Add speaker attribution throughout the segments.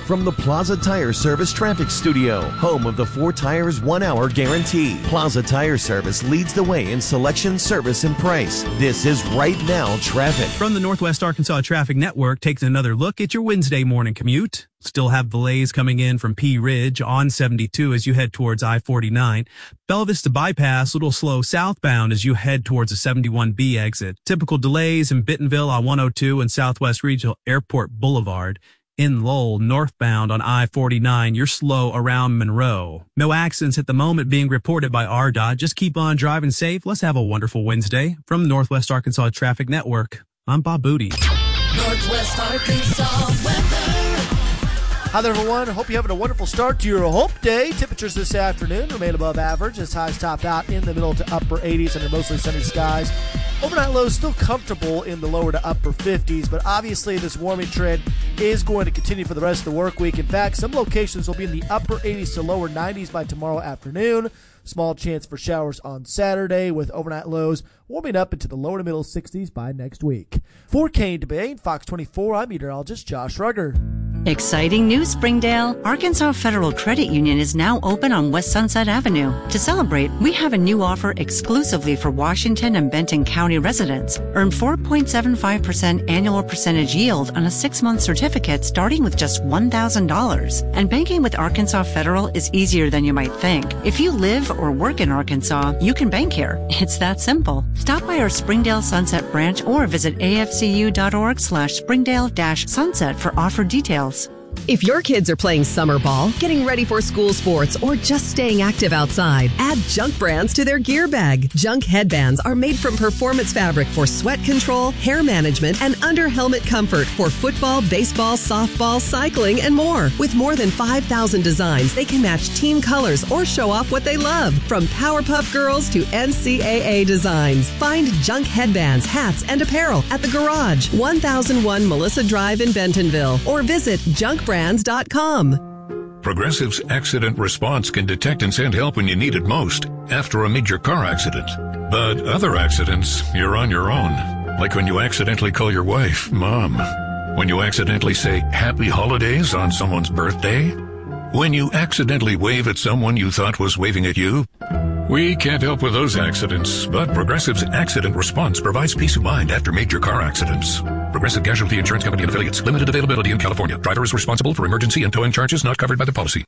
Speaker 1: from the Plaza Tire Service Traffic Studio, home of the 4 Tires 1 Hour Guarantee. Plaza Tire Service leads the way in selection, service, and price. This is Right Now Traffic.
Speaker 2: From the Northwest Arkansas Traffic Network takes another look at your Wednesday morning commute. Still have delays coming in from Pea Ridge on 72 as you head towards I-49. Bella Vista Bypass, a little slow southbound as you head towards the 71B exit. Typical delays in Bentonville on 102 and Southwest Regional Airport Boulevard. In Lowell, northbound on I-49, you're slow around Monroe. No accidents at the moment being reported by RDOT. Just keep on driving safe. Let's have a wonderful Wednesday. From the Northwest Arkansas Traffic Network, I'm Bob Booty.
Speaker 3: Northwest Arkansas weather.
Speaker 4: Hi there, everyone. Hope you're having a wonderful start to your Hope Day. Temperatures this afternoon remain above average as highs top out in the middle to upper 80s under mostly sunny skies. Overnight lows still comfortable in the lower to upper 50s, but obviously this warming trend is going to continue for the rest of the work week. In fact, some locations will be in the upper 80s to lower 90s by tomorrow afternoon. Small chance for showers on Saturday with overnight lows warming up into the lower to middle 60s by next week. For Kane DeBane, Fox 24, I'm meteorologist Josh Rugger.
Speaker 5: Exciting news, Springdale. Arkansas Federal Credit Union is now open on West Sunset Avenue. To celebrate, we have a new offer exclusively for Washington and Benton County residents. Earn 4.75% annual percentage yield on a 6-month certificate starting with just $1,000. And banking with Arkansas Federal is easier than you might think. If you live or work in Arkansas, you can bank here. It's that simple. Stop by our Springdale Sunset branch or visit afcu.org/Springdale-Sunset for offer details.
Speaker 6: If your kids are playing summer ball, getting ready for school sports, or just staying active outside, add Junk Brands to their gear bag. Junk headbands are made from performance fabric for sweat control, hair management, and under-helmet comfort for football, baseball, softball, cycling, and more. With more than 5,000 designs, they can match team colors or show off what they love. From Powerpuff Girls to NCAA designs. Find Junk headbands, hats, and apparel at the Garage, 1001 Melissa Drive in Bentonville, or visit junkbrands.com.
Speaker 7: Progressive's accident response can detect and send help when you need it most after a major car accident. But other accidents, you're on your own. Like when you accidentally call your wife Mom. When you accidentally say Happy Holidays on someone's birthday. When you accidentally wave at someone you thought was waving at you. We can't help with those accidents, but Progressive's accident response provides peace of mind after major car accidents. Progressive Casualty Insurance Company and affiliates. Limited availability in California. Driver is responsible for emergency and towing charges not covered by the policy.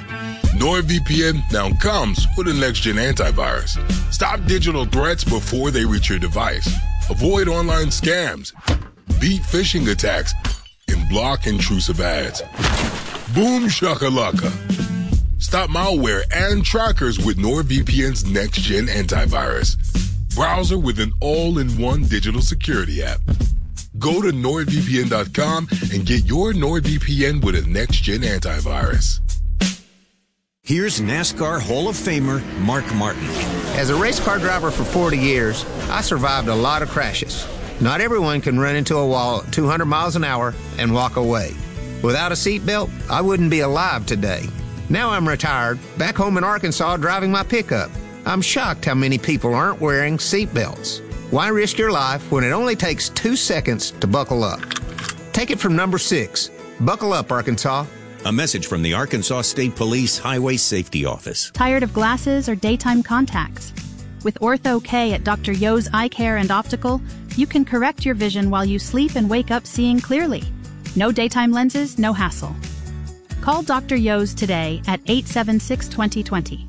Speaker 8: NordVPN now comes with a next-gen antivirus. Stop digital threats before they reach your device. Avoid online scams. Beat phishing attacks. And block intrusive ads. Boom shakalaka. Stop malware and trackers with NordVPN's next-gen antivirus. Browser with an all-in-one digital security app. Go to NordVPN.com and get your NordVPN with a next-gen antivirus.
Speaker 9: Here's NASCAR Hall of Famer Mark Martin.
Speaker 10: As a race car driver for 40 years, I survived a lot of crashes. Not everyone can run into a wall at 200 miles an hour and walk away. Without a seatbelt, I wouldn't be alive today. Now I'm retired, back home in Arkansas driving my pickup. I'm shocked how many people aren't wearing seatbelts. Why risk your life when it only takes 2 seconds to buckle up? Take it from number 6. Buckle up, Arkansas.
Speaker 9: A message from the Arkansas State Police Highway Safety Office.
Speaker 11: Tired of glasses or daytime contacts? With Ortho-K at Dr. Yo's Eye Care and Optical, you can correct your vision while you sleep and wake up seeing clearly. No daytime lenses, no hassle. Call Dr. Yo's today at 876-2020.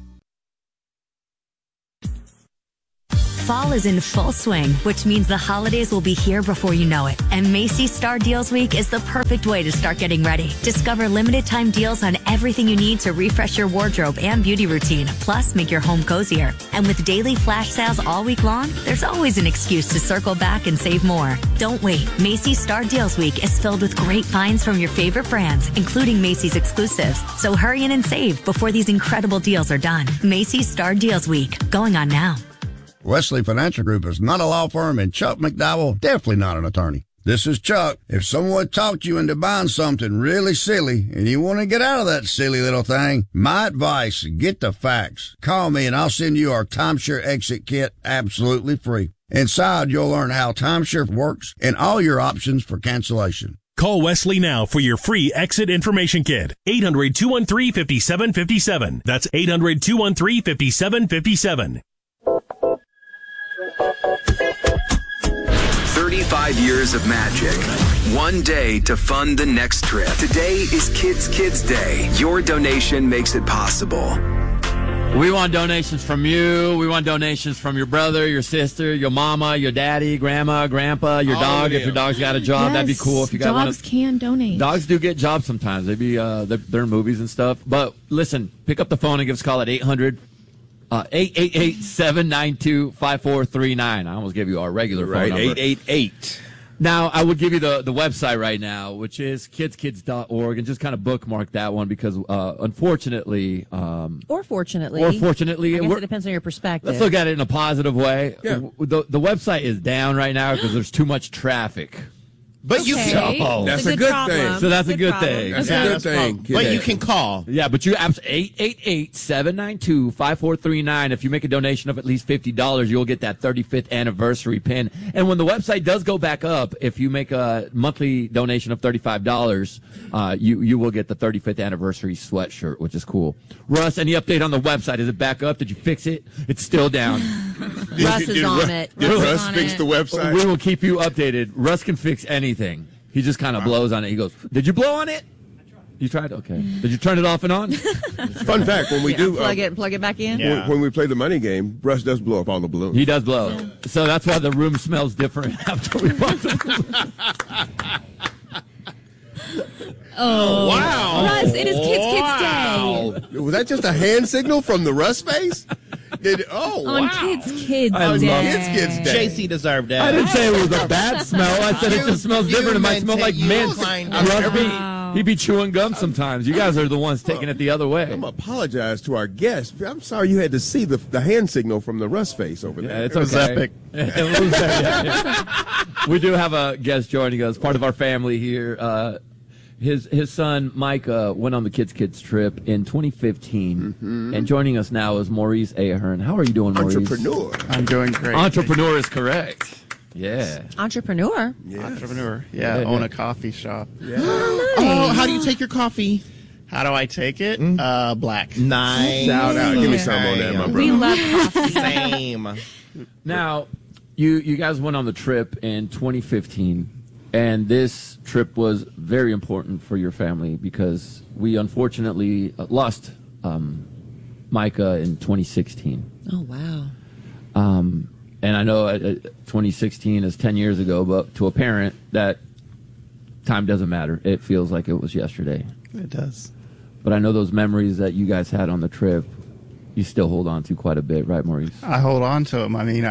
Speaker 12: Fall is in full swing, which means the holidays will be here before you know it. And Macy's Star Deals Week is the perfect way to start getting ready. Discover limited time deals on everything you need to refresh your wardrobe and beauty routine, plus make your home cozier. And with daily flash sales all week long, there's always an excuse to circle back and save more. Don't wait. Macy's Star Deals Week is filled with great finds from your favorite brands, including Macy's exclusives. So hurry in and save before these incredible deals are done. Macy's Star Deals Week, going on now.
Speaker 13: Wesley Financial Group is not a law firm, and Chuck McDowell definitely not an attorney. This is Chuck. If someone talked you into buying something really silly and you want to get out of that silly little thing, my advice, get the facts. Call me and I'll send you our timeshare exit kit absolutely free. Inside, you'll learn how timeshare works and all your options for cancellation.
Speaker 14: Call Wesley now for your free exit information kit. 800-213-5757. That's 800-213-5757.
Speaker 15: 35 years of magic. One day to fund the next trip. Today is Kids Day. Your donation makes it possible.
Speaker 16: We want donations from you. We want donations from your brother, your sister, your mama, your daddy, grandma, grandpa, your dog. If your dog's got a job, that'd be cool. If you got
Speaker 17: dogs can donate.
Speaker 16: Dogs do get jobs sometimes. They're in movies and stuff. But listen, pick up the phone and give us a call at 800-888-792-5439. I almost gave you our regular phone number.
Speaker 18: 888.
Speaker 16: Now, I would give you the website right now, which is kidskids.org, and just kind of bookmark that one because, unfortunately...
Speaker 17: Or fortunately.
Speaker 16: I guess
Speaker 17: it depends on your perspective.
Speaker 16: Let's look at it in a positive way. Yeah. The website is down right now because there's too much traffic.
Speaker 18: But you can. That's a good thing.
Speaker 16: So that's a good thing.
Speaker 18: That's a good thing. But you can call.
Speaker 16: Yeah, but you 888-792-5439. If you make a donation of at least $50, you'll get that 35th anniversary pin. And when the website does go back up, if you make a monthly donation of $35, you will get the 35th anniversary sweatshirt, which is cool. Russ, any update on the website? Is it back up? Did you fix it? It's still down.
Speaker 17: Russ is on it.
Speaker 18: Did Russ fix the website?
Speaker 16: We will keep you updated. Russ can fix anything. He just kind of blows on it. He goes, "Did you blow on it? You tried? Okay. Did you turn it off and on?"
Speaker 18: Fun fact, when we do...
Speaker 17: plug it back in?
Speaker 18: Yeah. When we play the money game, Russ does blow up all the balloons.
Speaker 16: He does blow. Yeah. So that's why the room smells different after we pop the
Speaker 17: Oh,
Speaker 18: wow.
Speaker 17: Russ, it is Kids Day.
Speaker 18: Was that just a hand signal from the Russ face?
Speaker 17: On Kids Day.
Speaker 18: Kids Day.
Speaker 19: JC deserved that.
Speaker 16: I didn't say it was a bad smell. I said it just smells different. It might smell like mint. He'd be chewing gum sometimes. You guys are the ones taking it the other way.
Speaker 18: I'm going to apologize to our guests. I'm sorry you had to see the hand signil from the Russ face over there.
Speaker 16: Yeah, it's okay. We do have a guest joining us, part of our family here. His son, Micah, went on the Kids trip in 2015. Mm-hmm. And joining us now is Maurice Ahern. How are you doing, Maurice?
Speaker 18: Entrepreneur.
Speaker 19: I'm doing great.
Speaker 16: Entrepreneur is correct. Yeah.
Speaker 17: Entrepreneur?
Speaker 19: Yes. Entrepreneur. Yeah, own a coffee shop.
Speaker 18: Yeah.
Speaker 17: Oh, nice.
Speaker 19: Oh, how do you take your coffee? How do I take it? Black.
Speaker 18: Nice. Shout out. Give me some on that, my brother.
Speaker 17: We love coffee.
Speaker 19: Same.
Speaker 16: Now, you guys went on the trip in 2015. And this trip was very important for your family because we unfortunately lost Micah in 2016.
Speaker 17: Oh, wow.
Speaker 16: And I know 2016 is 10 years ago, but to a parent, that time doesn't matter. It feels like it was yesterday.
Speaker 19: It does.
Speaker 16: But I know those memories that you guys had on the trip, you still hold on to quite a bit, right, Maurice?
Speaker 19: I hold on to them. I mean,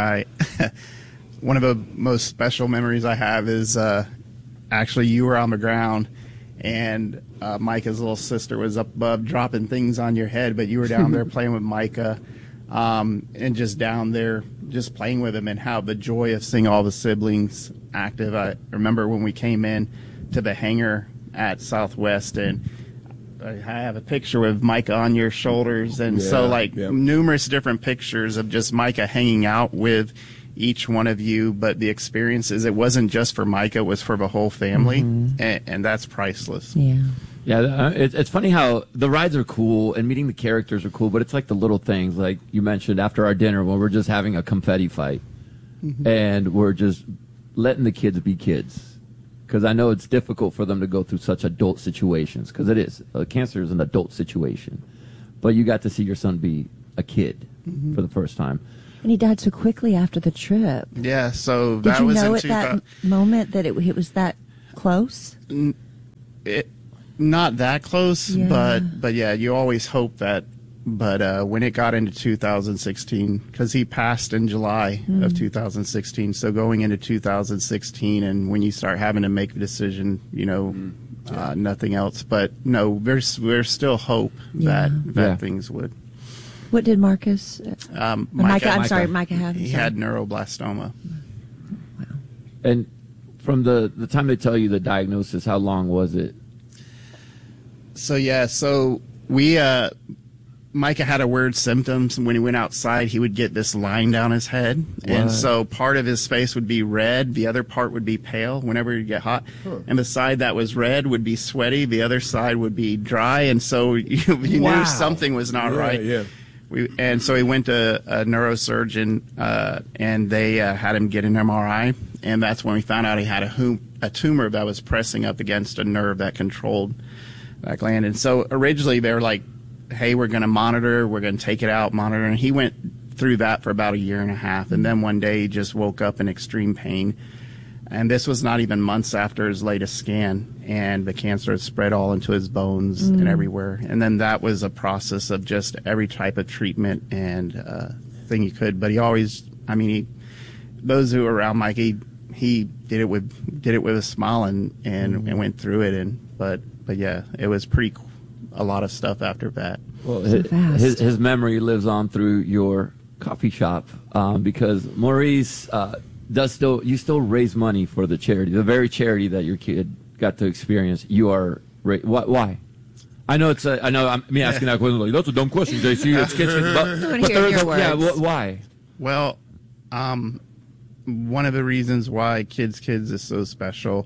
Speaker 19: one of the most special memories I have is actually you were on the ground and Micah's little sister was up above dropping things on your head, but you were down there playing with Micah and just down there just playing with him, and how the joy of seeing all the siblings active. I remember when we came in to the hangar at Southwest, and I have a picture with Micah on your shoulders, and numerous different pictures of just Micah hanging out with each one of you. But the experiences, it wasn't just for Micah, it was for the whole family, and that's priceless.
Speaker 16: Yeah, it's funny how the rides are cool and meeting the characters are cool, but it's like the little things, like you mentioned after our dinner when we're just having a confetti fight and we're just letting the kids be kids. Because I know it's difficult for them to go through such adult situations, because it is. Cancer is an adult situation. But you got to see your son be a kid for the first time.
Speaker 17: And he died so quickly after the trip.
Speaker 19: Yeah, so
Speaker 17: Did
Speaker 19: that
Speaker 17: you
Speaker 19: was
Speaker 17: know
Speaker 19: in
Speaker 17: at that moment that it was that close?
Speaker 19: Not that close, but yeah, you always hope that. But when it got into 2016, because he passed in July of 2016, so going into 2016, and when you start having to make a decision, nothing else. But no, there's still hope that things would.
Speaker 17: What did Marcus? Micah have?
Speaker 19: He had neuroblastoma.
Speaker 17: Wow.
Speaker 16: And from the time they tell you the diagnosis, how long was it?
Speaker 19: So we Micah had a weird symptoms, and when he went outside, he would get this line down his head, and so part of his face would be red, the other part would be pale whenever he'd get hot, and the side that was red would be sweaty, the other side would be dry, and so you knew something was not right. Yeah. And so he went to a neurosurgeon, and they had him get an MRI, and that's when we found out he had a tumor that was pressing up against a nerve that controlled that gland. And so originally they were like, hey, we're going to monitor, we're going to take it out, monitor. And he went through that for about a year and a half. And then one day he just woke up in extreme pain. And this was not even months after his latest scan. And the cancer had spread all into his bones and everywhere. And then that was a process of just every type of treatment and thing he could. But he always, those who were around Mike, he did it with a smile and went through it. But yeah, it was a lot of stuff after that.
Speaker 16: Well, his memory lives on through your coffee shop because Maurice you still raise money for the charity, the very charity that your kid got to experience. You are why? I know I'm asking that question like that's a dumb question, JC. It's kitchen, but why?
Speaker 19: Well, one of the reasons why Kids is so special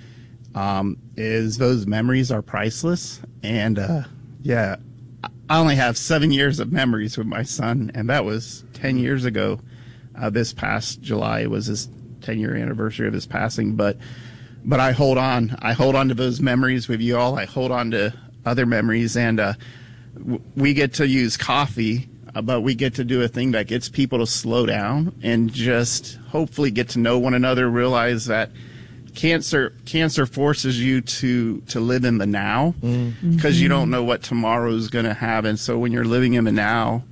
Speaker 19: is those memories are priceless. And I only have 7 years of memories with my son, and that was 10 years ago. This past July was his 10-year anniversary of his passing. But I hold on to those memories with you all. I hold on to other memories, and we get to use coffee, but we get to do a thing that gets people to slow down and just hopefully get to know one another, realize that cancer forces you to live in the now because you don't know what tomorrow is going to have. And so when you're living in the now,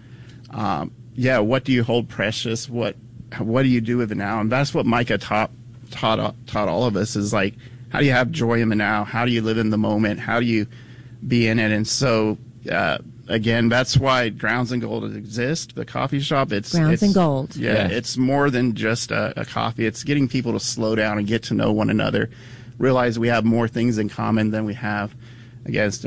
Speaker 19: what do you hold precious? What do you do with the now? And that's what Micah taught all of us is like, how do you have joy in the now? How do you live in the moment? How do you be in it? And so, again, that's why Grounds and Gold exists. The coffee shop, it's
Speaker 17: Grounds and Gold.
Speaker 19: Yeah, it's more than just a coffee. It's getting people to slow down and get to know one another, realize we have more things in common than we have against,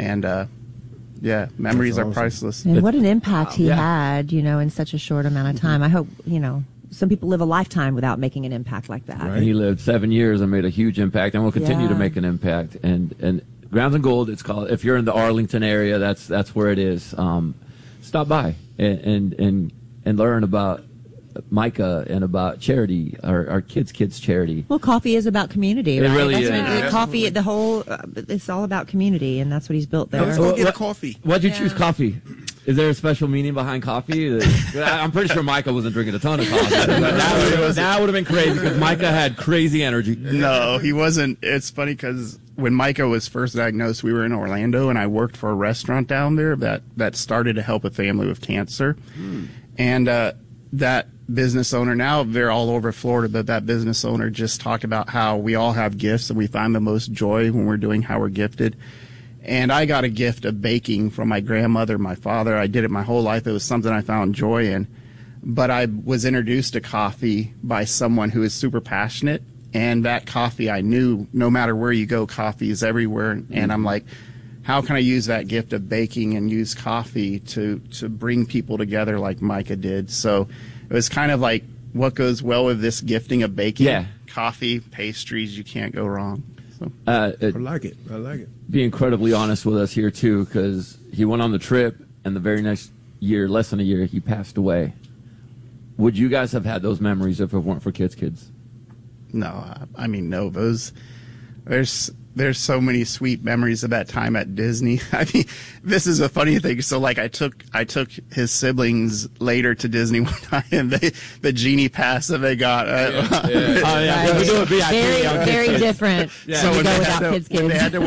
Speaker 19: memories are priceless.
Speaker 17: And what an impact he had, in such a short amount of time. I hope, some people live a lifetime without making an impact like that.
Speaker 16: Right. And he lived 7 years and made a huge impact and will continue to make an impact. And Grounds and Gold, it's called. If you're in the Arlington area, that's where it is. Stop by and learn about Micah and about charity, our kids charity.
Speaker 17: Well, coffee is about community, right?
Speaker 16: It really is.
Speaker 17: Coffee, it's all about community, and that's what he's built there.
Speaker 18: Let's go get a coffee.
Speaker 16: Why'd you choose coffee? Is there a special meaning behind coffee? I'm pretty sure Micah wasn't drinking a ton of coffee. That would have been crazy because Micah had crazy energy.
Speaker 19: No, he wasn't. It's funny because when Micah was first diagnosed, we were in Orlando, and I worked for a restaurant down there that started to help a family with cancer. And that business owner, now they're all over Florida, but that business owner just talked about how we all have gifts and we find the most joy when we're doing how we're gifted. And I got a gift of baking from my grandmother, my father. I did it my whole life. It was something I found joy in. But I was introduced to coffee by someone who is super passionate. And that coffee, I knew no matter where you go, coffee is everywhere. And I'm like, how can I use that gift of baking and use coffee to bring people together like Micah did? So it was kind of like what goes well with this gifting of baking.
Speaker 16: Yeah.
Speaker 19: Coffee, pastries, you can't go wrong. So.
Speaker 18: I like it.
Speaker 16: Be incredibly honest with us here, too, because he went on the trip, and the very next year, less than a year, he passed away. Would you guys have had those memories if it weren't for Kids?
Speaker 19: No, no. There's so many sweet memories of that time at Disney. This is a funny thing. So, like, I took his siblings later to Disney one time, and the Genie pass that they got.
Speaker 17: Very different.
Speaker 19: So when
Speaker 17: go without Kids.
Speaker 19: They had to